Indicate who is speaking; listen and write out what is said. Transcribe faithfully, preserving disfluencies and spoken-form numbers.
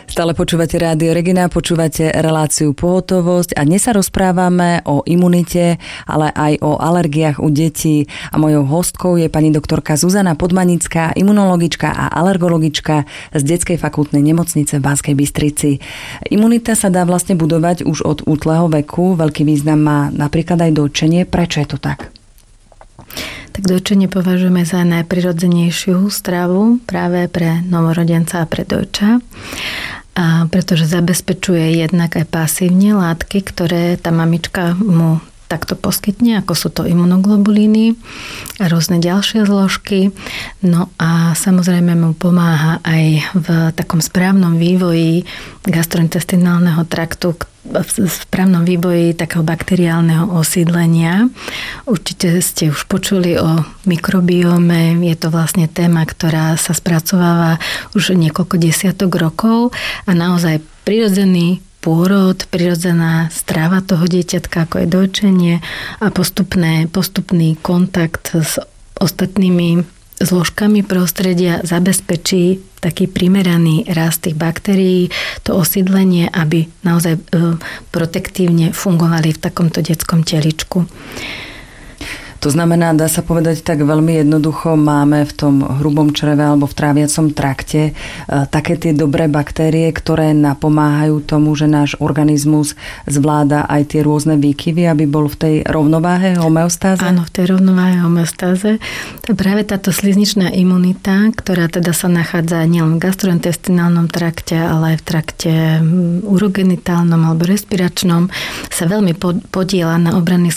Speaker 1: Stále počúvate Rádio Regina, počúvate reláciu Pohotovosť a dnes sa rozprávame o imunite, ale aj o alergiách u detí. A mojou hostkou je pani doktorka Zuzana Podmanická, imunologička a alergologička z Detskej fakultnej nemocnice v Banskej Bystrici. Imunita sa dá vlastne budovať už od útleho veku. Veľký význam má napríklad aj dojčenie. Prečo je to tak?
Speaker 2: Tak dojčenie považujeme za najprirodzenejšiu stravu práve pre novorodenca a pre dojča. A pretože zabezpečuje jednak aj pasívne látky, ktoré tá mamička mu takto poskytne, ako sú to imunoglobulíny a rôzne ďalšie zložky. No a samozrejme mu pomáha aj v takom správnom vývoji gastrointestinálneho traktu, v správnom vývoji takého bakteriálneho osídlenia. Určite ste už počuli o mikrobióme. Je to vlastne téma, ktorá sa spracováva už niekoľko desiatok rokov a naozaj prirodzený pôrod, prirodzená strava toho dieťatka, ako je dojčenie a postupné, postupný kontakt s ostatnými zložkami prostredia zabezpečí taký primeraný rast tých baktérií, to osídlenie, aby naozaj protektívne fungovali v takomto detskom teličku.
Speaker 1: To znamená, dá sa povedať tak veľmi jednoducho, máme v tom hrubom čreve alebo v tráviacom trakte také tie dobré baktérie, ktoré napomáhajú tomu, že náš organizmus zvláda aj tie rôzne výkyvy, aby bol v tej rovnováhe, homeostáze?
Speaker 2: Áno, v tej rovnováhe, homeostáze. To práve táto slizničná imunita, ktorá teda sa nachádza nielen v gastrointestinálnom trakte, ale aj v trakte urogenitálnom alebo respiračnom, sa veľmi podiela na obranných